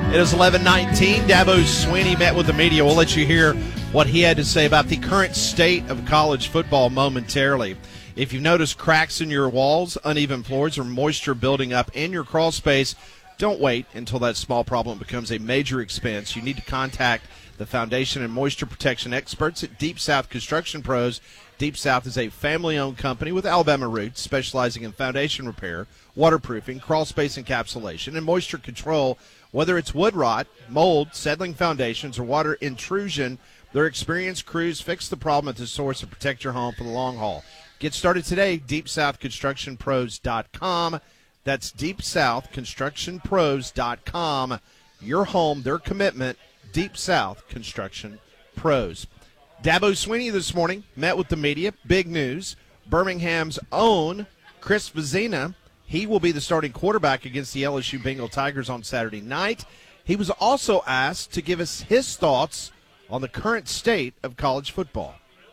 It is 11:19. Dabo Swinney met with the media. We'll let you hear what he had to say about the current state of college football momentarily. If you've noticed cracks in your walls, uneven floors, or moisture building up in your crawl space, don't wait until that small problem becomes a major expense. You need to contact the foundation and moisture protection experts at Deep South Construction Pros. Deep South is a family-owned company with Alabama roots specializing in foundation repair, waterproofing, crawl space encapsulation, and moisture control. Whether it's wood rot, mold, settling foundations, or water intrusion, their experienced crews fix the problem at the source and protect your home for the long haul. Get started today, DeepSouthConstructionPros.com. That's DeepSouthConstructionPros.com. Your home, their commitment, Deep South Construction Pros. Dabo Swinney this morning met with the media. Big news. Birmingham's own Chris Vezina, he will be the starting quarterback against the LSU Bengal Tigers on Saturday night. He was also asked to give us his thoughts on the current state of college football.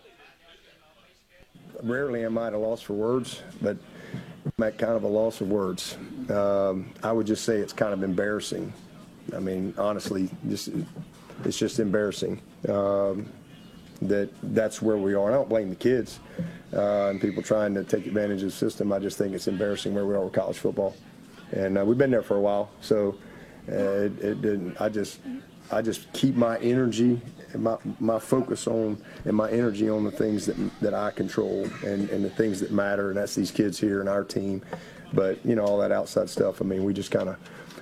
Rarely am I at a loss for words, but I'm at kind of a loss of words. I would just say it's kind of embarrassing. I mean, honestly, it's just embarrassing that's where we are. I don't blame the kids and people trying to take advantage of the system. I just think it's embarrassing where we are with college football, and we've been there for a while. So I just keep my energy and my focus on and my energy on the things that I control and the things that matter, and that's these kids here and our team. But all that outside stuff. I mean, we just kind of,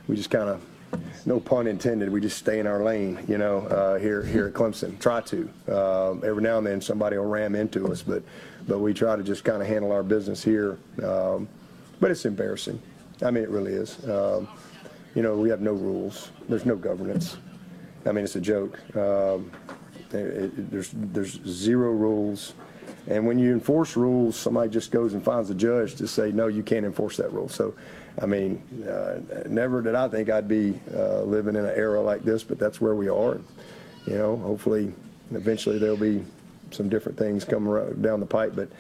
no pun intended, we just stay in our lane, here at Clemson. Try to. Every now and then somebody will ram into us, but we try to just kind of handle our business here. But it's embarrassing. I mean, it really is. We have no rules. There's no governance. I mean, it's a joke. There's zero rules. And when you enforce rules, somebody just goes and finds a judge to say, no, you can't enforce that rule. So, I mean, never did I think I'd be living in an era like this, but that's where we are. And, hopefully, eventually there'll be some different things coming down the pipe. But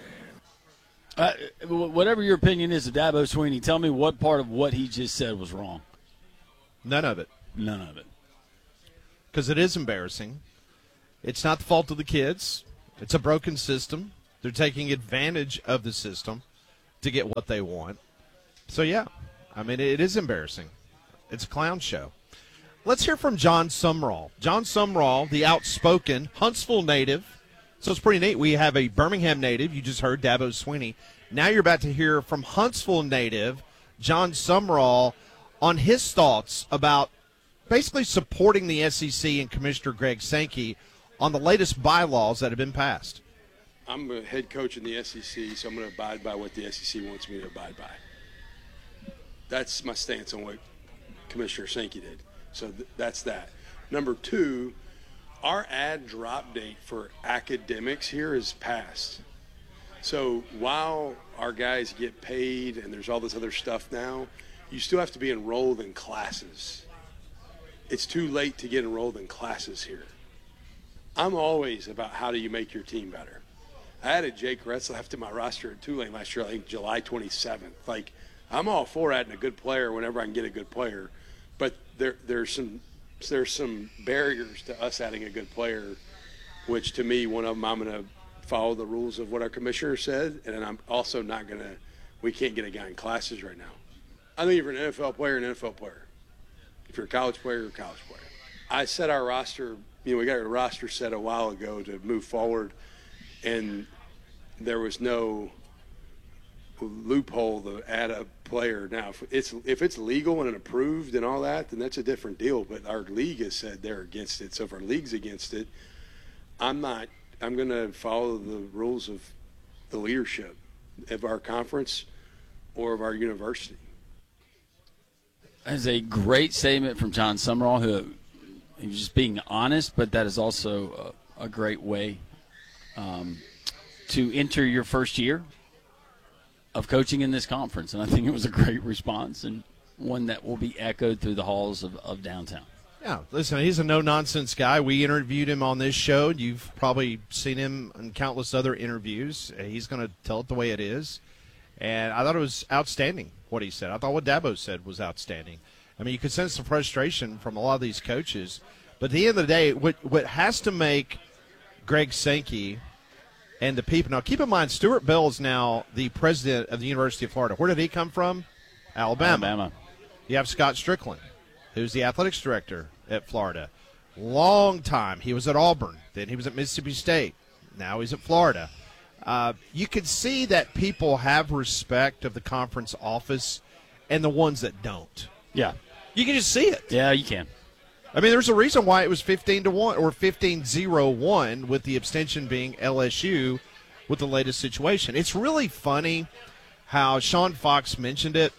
whatever your opinion is of Dabo Swinney, tell me what part of what he just said was wrong. None of it. None of it. Because it is embarrassing. It's not the fault of the kids. It's a broken system. They're taking advantage of the system to get what they want. So, yeah, I mean, it is embarrassing. It's a clown show. Let's hear from John Sumrall. John Sumrall, the outspoken Huntsville native. So it's pretty neat. We have a Birmingham native. You just heard Dabo Swinney. Now you're about to hear from Huntsville native John Sumrall on his thoughts about basically supporting the SEC and Commissioner Greg Sankey on the latest bylaws that have been passed. I'm a head coach in the SEC, so I'm going to abide by what the SEC wants me to abide by. That's my stance on what Commissioner Sankey did. So that's that. Number two, our ad drop date for academics here is passed. So while our guys get paid and there's all this other stuff now, you still have to be enrolled in classes. It's too late to get enrolled in classes here. I'm always about how do you make your team better. I added Jake Retzlaff left to my roster at Tulane last year, I think July 27th. I'm all for adding a good player whenever I can get a good player, but there's some barriers to us adding a good player, which to me, one of them, I'm going to follow the rules of what our commissioner said, and I'm also not going to – we can't get a guy in classes right now. I think if you're an NFL player, an NFL player. If you're a college player, you're a college player. I set our roster – we got a roster set a while ago to move forward, and there was no loophole to add a player. Now, if it's legal and approved and all that, then that's a different deal. But our league has said they're against it. So if our league's against it, I'm not. I'm going to follow the rules of the leadership of our conference or of our university. That's a great statement from John Sumrall, who he's just being honest, but that is also a great way to enter your first year of coaching in this conference. And I think it was a great response and one that will be echoed through the halls of downtown. Yeah, listen, he's a no-nonsense guy. We interviewed him on this show. You've probably seen him in countless other interviews. He's going to tell it the way it is. And I thought it was outstanding what he said. I thought what Dabo said was outstanding. I mean, you could sense the frustration from a lot of these coaches. But at the end of the day, what has to make Greg Sankey and the people – now, keep in mind, Stuart Bell is now the president of the University of Florida. Where did he come from? Alabama. You have Scott Strickland, who's the athletics director at Florida. Long time. He was at Auburn. Then he was at Mississippi State. Now he's at Florida. You can see that people have respect of the conference office and the ones that don't. Yeah. You can just see it. Yeah, you can. I mean, there's a reason why it was 15-1 or 15-0-1 with the abstention being LSU with the latest situation. It's really funny how Sean Fox mentioned it.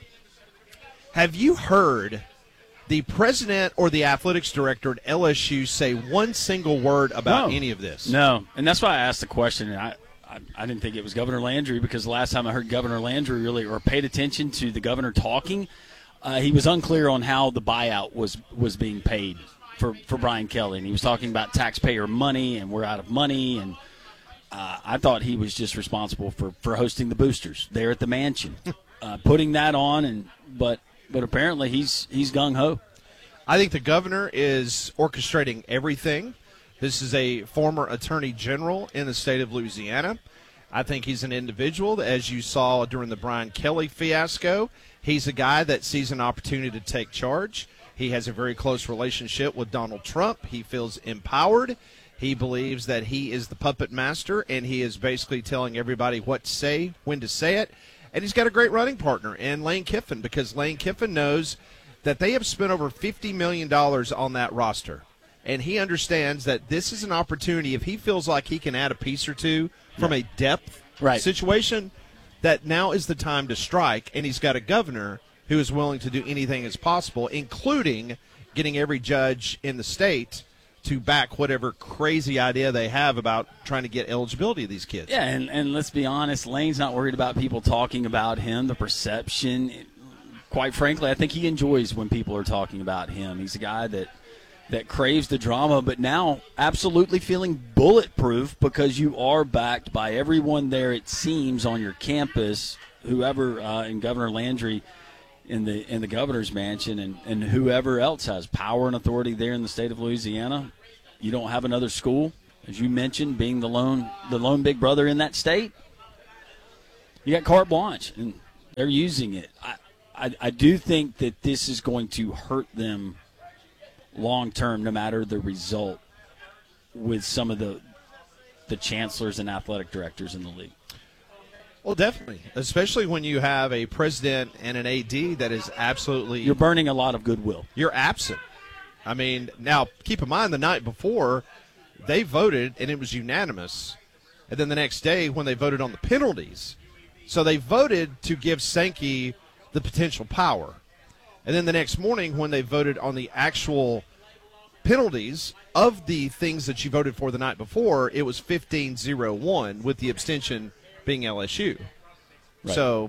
Have you heard the president or the athletics director at LSU say one single word about any of this? No, and that's why I asked the question. And I didn't think it was Governor Landry, because the last time I heard Governor Landry really or paid attention to the governor talking, he was unclear on how the buyout was being paid for Brian Kelly. And he was talking about taxpayer money and we're out of money. And I thought he was just responsible for hosting the boosters there at the mansion, putting that on. But apparently he's gung-ho. I think the governor is orchestrating everything. This is a former attorney general in the state of Louisiana. I think he's an individual, as you saw during the Brian Kelly fiasco. He's a guy that sees an opportunity to take charge. He has a very close relationship with Donald Trump. He feels empowered. He believes that he is the puppet master, and he is basically telling everybody what to say, when to say it. And he's got a great running partner in Lane Kiffin, because Lane Kiffin knows that they have spent over $50 million on that roster. And he understands that this is an opportunity, if he feels like he can add a piece or two from a depth situation, that now is the time to strike. And he's got a governor who is willing to do anything as possible, including getting every judge in the state to back whatever crazy idea they have about trying to get eligibility of these kids. Yeah, and let's be honest, Lane's not worried about people talking about him, the perception. Quite frankly, I think he enjoys when people are talking about him. He's a guy that craves the drama, but now absolutely feeling bulletproof because you are backed by everyone there, it seems, on your campus, whoever in Governor Landry in the governor's mansion and whoever else has power and authority there in the state of Louisiana. You don't have another school, as you mentioned, being the lone big brother in that state. You got carte blanche, and they're using it. I do think that this is going to hurt them long term, no matter the result, with some of the chancellors and athletic directors in the league. Well, definitely, especially when you have a president and an AD that is absolutely... You're burning a lot of goodwill. You're absent. I mean, now, keep in mind, the night before, they voted, and it was unanimous. And then the next day, when they voted on the penalties, so they voted to give Sankey the potential power. And then the next morning, when they voted on the actual penalties of the things that you voted for the night before, it was 15-0-1 with the abstention being LSU. Right. So,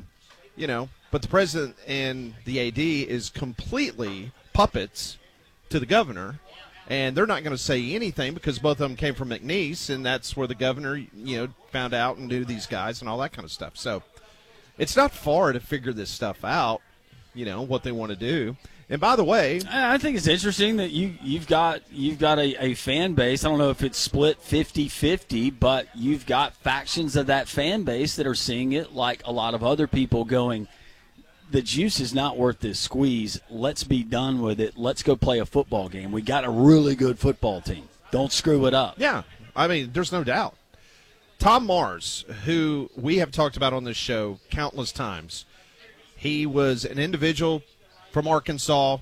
but the president and the AD is completely puppets to the governor, and they're not going to say anything because both of them came from McNeese, and that's where the governor, found out and knew these guys and all that kind of stuff. So it's not far to figure this stuff out, what they want to do. And by the way, I think it's interesting that you've got a fan base. I don't know if it's split 50-50, but you've got factions of that fan base that are seeing it like a lot of other people, going, the juice is not worth this squeeze. Let's be done with it. Let's go play a football game. We got a really good football team. Don't screw it up. Yeah, I mean, there's no doubt. Tom Mars, who we have talked about on this show countless times, he was an individual from Arkansas.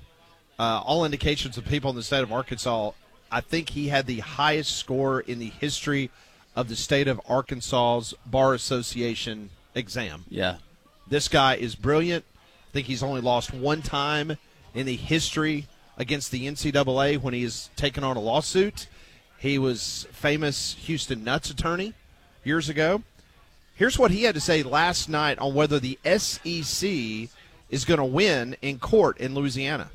All indications of people in the state of Arkansas, I think he had the highest score in the history of the state of Arkansas's Bar Association exam. Yeah. This guy is brilliant. I think he's only lost one time in the history against the NCAA when he has taken on a lawsuit. He was famous Houston Nuts attorney years ago. Here's what he had to say last night on whether the SEC is going to win in court in Louisiana.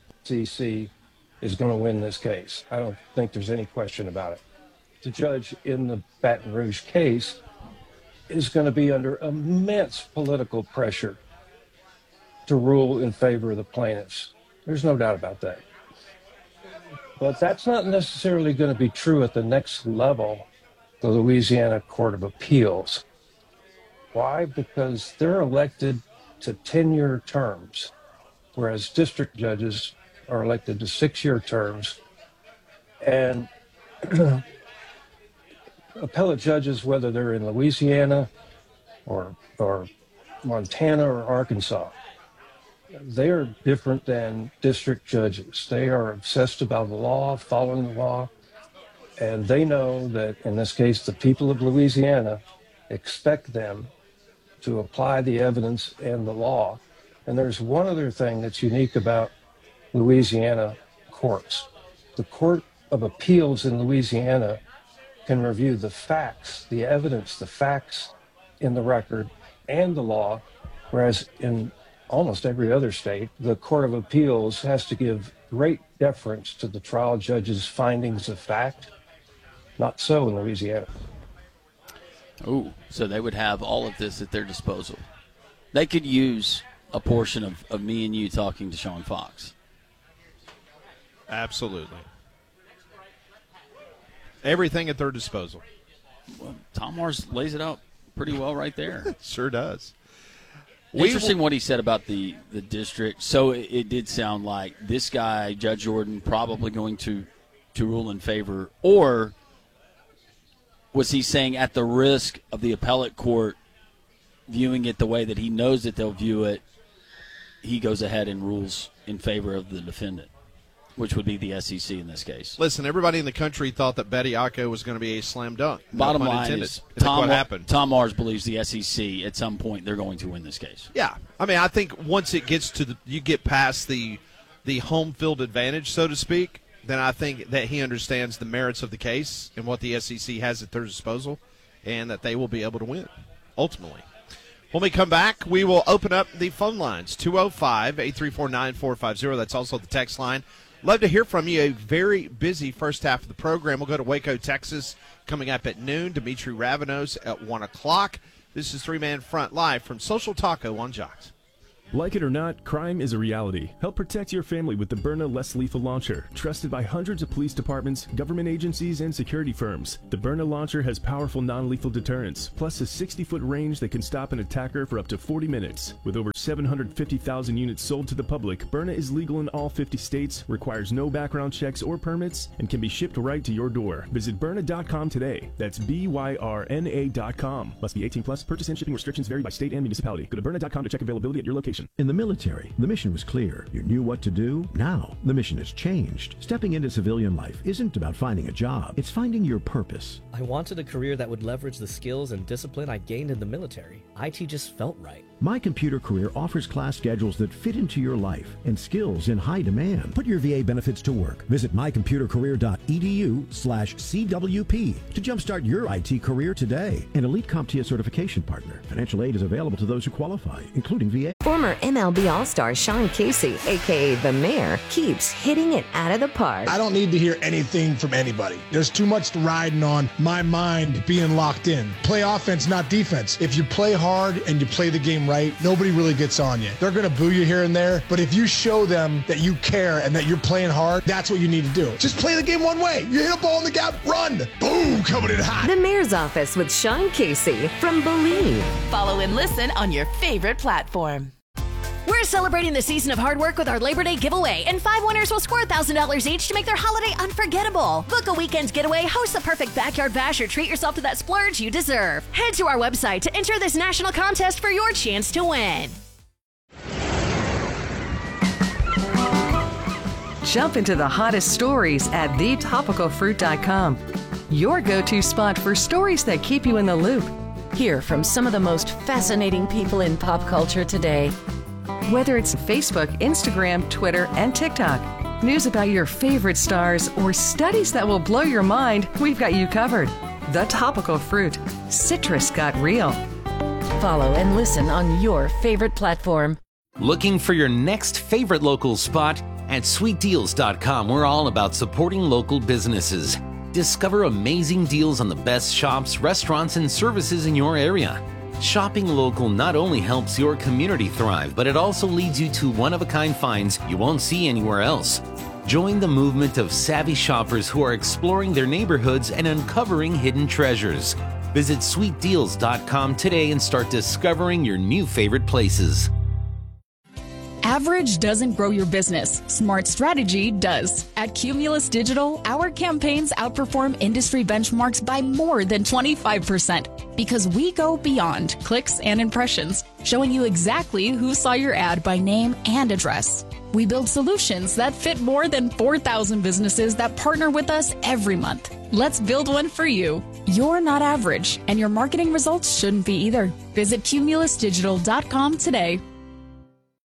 SEC is going to win this case. I don't think there's any question about it. The judge in the Baton Rouge case is going to be under immense political pressure to rule in favor of the plaintiffs. There's no doubt about that. But that's not necessarily going to be true at the next level, the Louisiana Court of Appeals. Why? Because they're elected to 10-year terms, whereas district judges are elected to 6-year terms. And appellate judges, whether they're in Louisiana or Montana or Arkansas, they are different than district judges. They are obsessed about the law, following the law, and they know that, in this case, the people of Louisiana expect them to apply the evidence and the law. And there's one other thing that's unique about Louisiana courts. The Court of Appeals in Louisiana can review the facts, the evidence, the facts in the record and the law, whereas in almost every other state, the Court of Appeals has to give great deference to the trial judge's findings of fact. Not so in Louisiana. Oh, so they would have all of this at their disposal. They could use a portion of me and you talking to Sean Fox. Absolutely. Everything at their disposal. Well, Tom Mars lays it out pretty well right there. Sure does. Interesting what he said about the district. So it did sound like this guy, Judge Jordan, probably going to rule in favor. Or was he saying at the risk of the appellate court viewing it the way that he knows that they'll view it, he goes ahead and rules in favor of the defendant, which would be the SEC in this case? Listen, everybody in the country thought that Bediako was going to be a slam dunk. Bottom line is, what happened. Tom Mars believes the SEC at some point they're going to win this case. Yeah, I mean, I think once it gets to you get past the home field advantage, so to speak, then I think that he understands the merits of the case and what the SEC has at their disposal, and that they will be able to win ultimately. When we come back, we will open up the phone lines, 205-834-9450. That's also the text line. Love to hear from you. A very busy first half of the program. We'll go to Waco, Texas, coming up at noon. Dimitri Ravanos at 1 o'clock. This is Three Man Front live from Social Taco on Jocks. Like it or not, crime is a reality. Help protect your family with the Byrna Less Lethal Launcher, trusted by hundreds of police departments, government agencies, and security firms. The Byrna launcher has powerful non-lethal deterrence, plus a 60-foot range that can stop an attacker for up to 40 minutes. With over 750,000 units sold to the public, Byrna is legal in all 50 states, requires no background checks or permits, and can be shipped right to your door. Visit Byrna.com today. That's BYRNA.com. Must be 18 plus. Purchase and shipping restrictions vary by state and municipality. Go to Byrna.com to check availability at your location. In the military, the mission was clear. You knew what to do. Now, the mission has changed. Stepping into civilian life isn't about finding a job. It's finding your purpose. I wanted a career that would leverage the skills and discipline I gained in the military. IT just felt right. My Computer Career offers class schedules that fit into your life and skills in high demand. Put your VA benefits to work. Visit mycomputercareer.edu/CWP to jumpstart your IT career today. An elite CompTIA certification partner. Financial aid is available to those who qualify, including VA. Former MLB All-Star Sean Casey, a.k.a. The Mayor, keeps hitting it out of the park. I don't need to hear anything from anybody. There's too much riding on my mind being locked in. Play offense, not defense. If you play hard and you play the game right, nobody really gets on you. They're going to boo you here and there, but if you show them that you care and that you're playing hard, that's what you need to do. Just play the game one way. You hit a ball in the gap, run. Boom, coming in hot. The Mayor's Office with Sean Casey from Believe. Follow and listen on your favorite platform. We're celebrating the season of hard work with our Labor Day giveaway, and 5 winners will score $1,000 each to make their holiday unforgettable. Book a weekend's getaway, host the perfect backyard bash, or treat yourself to that splurge you deserve. Head to our website to enter this national contest for your chance to win. Jump into the hottest stories at thetopicalfruit.com. Your go-to spot for stories that keep you in the loop. Hear from some of the most fascinating people in pop culture today. Whether it's Facebook, Instagram, Twitter, and TikTok, news about your favorite stars, or studies that will blow your mind, we've got you covered. The Topical Fruit. Citrus got real. Follow and listen on your favorite platform. Looking for your next favorite local spot? At sweetdeals.com, we're all about supporting local businesses. Discover amazing deals on the best shops, restaurants, and services in your area. Shopping local not only helps your community thrive, but it also leads you to one-of-a-kind finds you won't see anywhere else. Join the movement of savvy shoppers who are exploring their neighborhoods and uncovering hidden treasures. Visit sweetdeals.com today and start discovering your new favorite places. Average doesn't grow your business. Smart strategy does. At Cumulus Digital, our campaigns outperform industry benchmarks by more than 25% because we go beyond clicks and impressions, showing you exactly who saw your ad by name and address. We build solutions that fit more than 4,000 businesses that partner with us every month. Let's build one for you. You're not average, and your marketing results shouldn't be either. Visit cumulusdigital.com today.